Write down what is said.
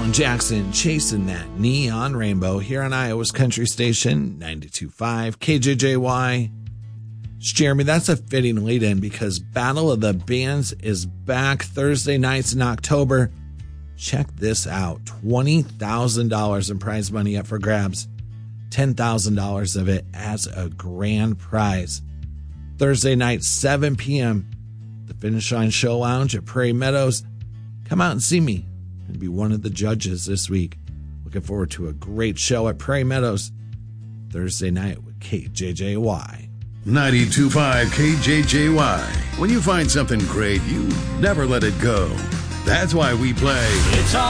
Alan Jackson, Chasing That Neon Rainbow, here on Iowa's Country Station, 92.5 KJJY. It's Jeremy. That's a fitting lead-in because Battle of the Bands is back Thursday nights in October. Check this out. $20,000 in prize money up for grabs. $10,000 of it as a grand prize. Thursday night, 7 p.m., the Finish Line Show Lounge at Prairie Meadows. Come out and see me and be one of the judges this week. Looking forward to a great show at Prairie Meadows Thursday night with KJJY. 92.5 KJJY. When you find something great, you never let it go. That's why we play.